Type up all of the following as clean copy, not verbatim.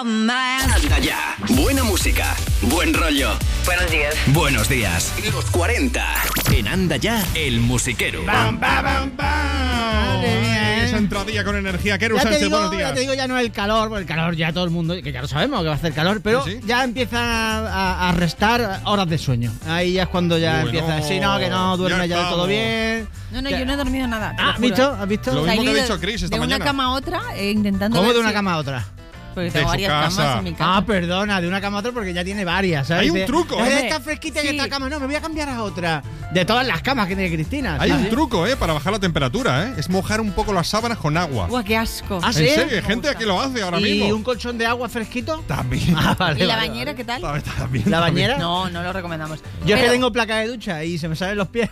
Anda ya. Buena música, buen rollo. Buenos días. Buenos días. Los 40. En Anda ya, el musiquero. ¡Bam, bam, bam, bam! Esa entradilla con energía. Keru Sánchez, buenos días. Ya te digo, ya no el calor, porque el calor ya todo el mundo, que ya lo sabemos que va a hacer calor, pero ¿Sí? ya empieza a restar horas de sueño. Ahí ya es cuando ya empieza a decir, no, que no duerme ya del todo bien. No, yo no he dormido nada. ¿Has visto? ¿Has visto? Lo mismo que ha Salí dicho Chris esta de mañana. una cama a otra, intentando. ¿Cómo ver de una si- cama a otra? Porque De tengo su varias casa. camas en mi casa. Ah, perdona, de una cama a otra porque ya tiene varias, ¿sabes? Hay un Dice, truco, "Es ¿eh? Está fresquita Sí. en esta cama, no, me voy a cambiar a otra. De todas las camas que tiene Cristina. Hay ¿sí? un truco, para bajar la temperatura, Es mojar un poco las sábanas con agua. Buah, qué asco. ¿Ah, En sí? serio, hay gente que lo hace ahora ¿Y mismo. un colchón de agua fresquito? También. Ah, vale, ¿Y la vale, bañera qué tal? También. ¿La bañera? No, no lo recomendamos. Yo es que Pero- tengo placa de ducha y se me salen los pies.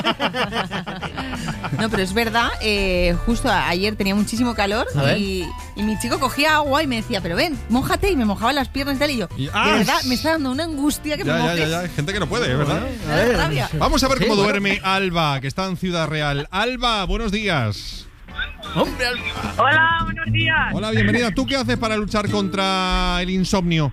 No, pero es verdad, justo ayer tenía muchísimo calor A ver. y mi chico cogía agua y me decía, pero ven, mójate, y me mojaba las piernas y tal, y yo, Y- de ¡ah! verdad, me está dando una angustia que me mojes. Ya. Hay gente que no puede, ¿verdad? Me da rabia. Vamos a ver Sí, cómo bueno. duerme Alba, que está en Ciudad Real. Alba, buenos días. Hola, buenos días. Hola, bienvenida. ¿Tú qué haces para luchar contra el insomnio?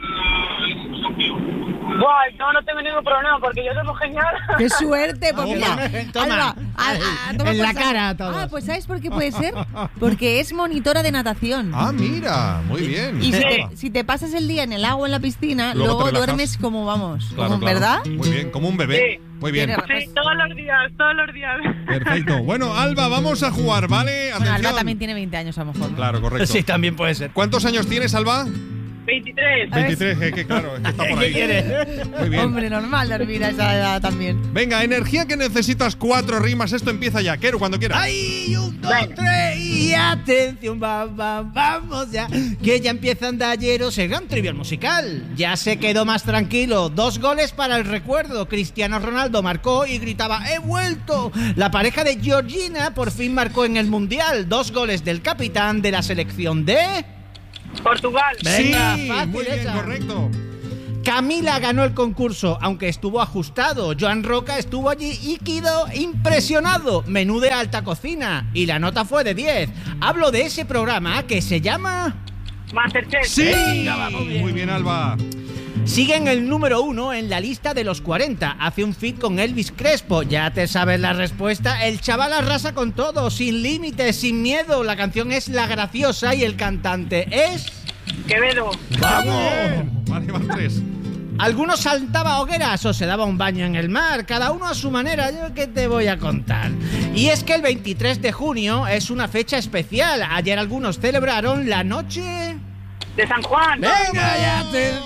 Buah, no tengo ningún problema porque yo duermo genial. ¡Qué suerte! Porque Toma. mira, Toma. Alba, toma En la por saco. cara a todos. Ah, pues ¿sabes por qué puede ser? Porque es monitora de natación. Ah, mira, muy bien. Y Alba. si te pasas el día en el agua en la piscina, Luego te luego relajas. duermes como, vamos, Claro, como, claro. ¿verdad? Muy bien, como un bebé. Sí. Muy bien. Tiene- Sí, todos los días. Perfecto. Bueno, Alba, vamos a jugar, ¿vale? Bueno, Alba Atención. también tiene 20 años a lo mejor. ¿no? Claro, correcto. Sí, también puede ser. ¿Cuántos años tienes, Alba? 23. 23, que claro, es que está por ahí. Muy bien. Hombre, normal dormir a esa edad también. Venga, energía que necesitas, 4 rimas. Esto empieza ya. Keru, cuando quieras. ¡Ay! 1, 2, 3 y atención, vamos ya. Que ya empieza Andayeros el gran trivial musical. Ya se quedó más tranquilo. 2 goles para el recuerdo. Cristiano Ronaldo marcó y gritaba ¡he vuelto! La pareja de Georgina por fin marcó en el Mundial. 2 goles del capitán de la selección de... Portugal. Venga, sí, fácil muy bien, esa. correcto. Camila ganó el concurso, aunque estuvo ajustado. Joan Roca estuvo allí y quedó impresionado. Menú de alta cocina. Y la nota fue de 10. Hablo de ese programa que se llama... Masterchef. Sí, Venga, vamos bien. muy bien, Alba. Sigue en el número 1 en la lista de los 40. Hace un feat con Elvis Crespo. Ya te sabes la respuesta. El chaval arrasa con todo, sin límites, sin miedo. La canción es La Graciosa y el cantante es... Quevedo. ¡Vamos! Vale, van 3. Algunos saltaba hogueras o se daba un baño en el mar, cada uno a su manera. Yo qué te voy a contar. Y es que el 23 de junio es una fecha especial. Ayer algunos celebraron la noche... De San Juan. Venga, ya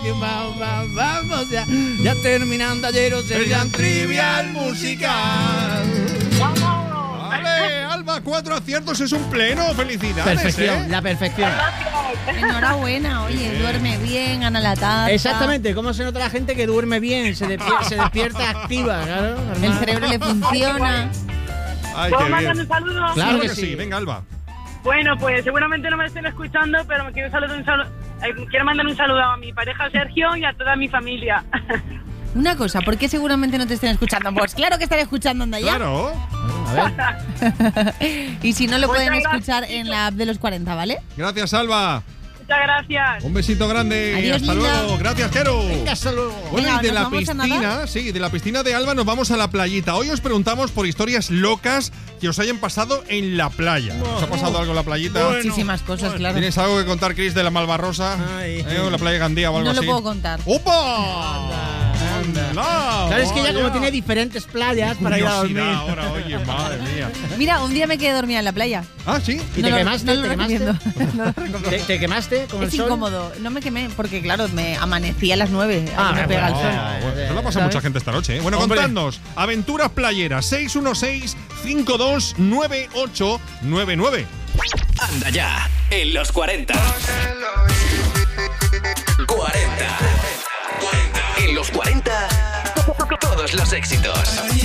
vamos ya. Ya terminando ayeros el gran trivial musical. ¡Vamos! Vale, Alba, 4 aciertos es un pleno. Felicidades, Perfección, la perfección. Enhorabuena, oye, duerme bien, gana la taza. Exactamente, ¿cómo se nota la gente que duerme bien? Se despierta activa, claro. normal. El cerebro le funciona. Ay, ¿Puedo qué mandar bien. un saludo? Claro Claro que que sí. sí. Venga, Alba. Bueno, pues seguramente no me estén escuchando, pero me quiero quiero mandar un saludo a mi pareja Sergio y a toda mi familia. Una cosa, ¿por qué seguramente no te estén escuchando? Pues claro que estaré escuchando anda ya. Claro. A ver. Y si no, lo Muchas pueden gracias, escuchar en la app de los 40, ¿vale? Gracias, Alba. Muchas gracias. Un besito grande. Adiós, Hasta linda. luego. Gracias, Keru. Venga, hasta luego. Bueno, Venga, y de ¿nos la vamos a piscina, nadar? sí, de la piscina de Alba nos vamos a la playita. Hoy os preguntamos por historias locas que os hayan pasado en la playa. ¿Os ha pasado algo en la playita? Muchísimas cosas, claro. ¿Tienes algo que contar, Chris, de la Malvarrosa? Ay. O la playa de Gandía o algo No así? lo puedo contar. ¡Opa! Anda. No, Claro, es que ya como vaya. tiene diferentes playas para ir a dormir. Curiosidad ahora, oye, madre mía. Mira, un día me quedé dormida en la playa. Ah, ¿sí? ¿Y No te lo- quemaste? no lo ¿Te quemaste? recomiendo. No lo recomiendo. ¿Te quemaste con el Es sol? incómodo. No me quemé porque, claro, me amanecí a las 9. Ah, me pega el sol. Bueno, eso lo ha pasado ¿Sabes? mucha gente esta noche, ¿eh? Bueno, Hombre. contadnos. Aventuras playeras 616-529899. Anda ya, en los 40. 40. En los 40, todos los éxitos.